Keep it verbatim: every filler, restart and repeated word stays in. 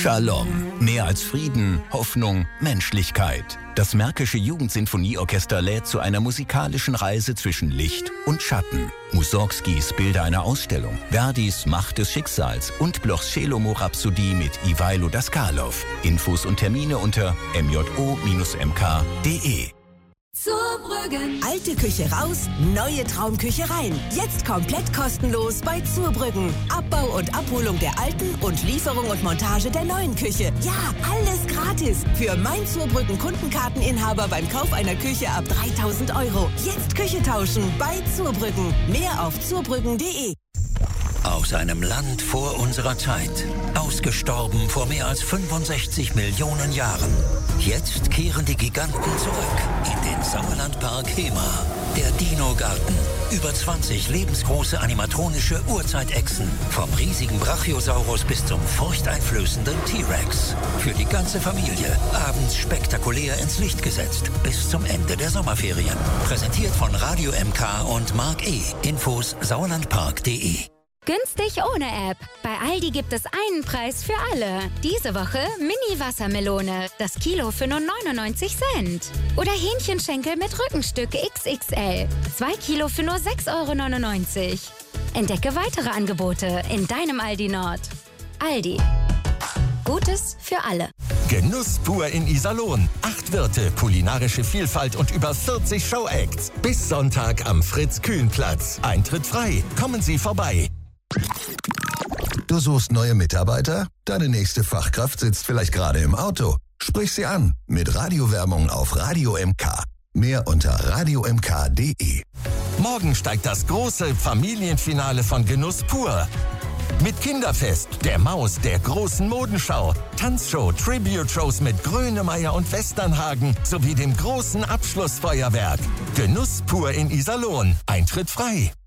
Shalom. Mehr als Frieden, Hoffnung, Menschlichkeit. Das Märkische Jugendsinfonieorchester lädt zu einer musikalischen Reise zwischen Licht und Schatten. Mussorgskis Bilder einer Ausstellung, Verdis Macht des Schicksals und Blochs Schelomo-Rhapsodie mit Ivailo Daskalov. Infos und Termine unter m j o Bindestrich m k punkt d e. Zurbrüggen. Alte Küche raus, neue Traumküche rein. Jetzt komplett kostenlos bei Zurbrüggen. Abbau und Abholung der alten und Lieferung und Montage der neuen Küche. Ja, alles gratis. Für mein Zurbrüggen Kundenkarteninhaber beim Kauf einer Küche ab dreitausend Euro. Jetzt Küche tauschen bei Zurbrüggen. Mehr auf zurbrüggen punkt d e. Aus einem Land vor unserer Zeit. Ausgestorben vor mehr als fünfundsechzig Millionen Jahren. Jetzt kehren die Giganten zurück in den Sauerlandpark Hema. Der Dino-Garten. Über zwanzig lebensgroße animatronische Urzeitechsen. Vom riesigen Brachiosaurus bis zum furchteinflößenden T-Rex. Für die ganze Familie. Abends spektakulär ins Licht gesetzt. Bis zum Ende der Sommerferien. Präsentiert von Radio M K und Mark E. Infos sauerlandpark punkt d e. Günstig ohne App. Bei Aldi gibt es einen Preis für alle. Diese Woche Mini-Wassermelone. Das Kilo für nur neunundneunzig Cent. Oder Hähnchenschenkel mit Rückenstück X X L. Zwei Kilo für nur sechs Euro neunundneunzig. Entdecke weitere Angebote in deinem Aldi Nord. Aldi. Gutes für alle. Genuss pur in Iserlohn. Acht Wirte, kulinarische Vielfalt und über vierzig Show-Acts. Bis Sonntag am Fritz-Kühn-Platz. Eintritt frei. Kommen Sie vorbei. Du suchst neue Mitarbeiter? Deine nächste Fachkraft sitzt vielleicht gerade im Auto. Sprich sie an mit Radiowerbung auf Radio M K. Mehr unter radio m k punkt d e. Morgen steigt das große Familienfinale von Genuss pur. Mit Kinderfest, der Maus, der großen Modenschau, Tanzshow, Tribute-Shows mit Grönemeyer und Westernhagen sowie dem großen Abschlussfeuerwerk. Genuss pur in Iserlohn. Eintritt frei.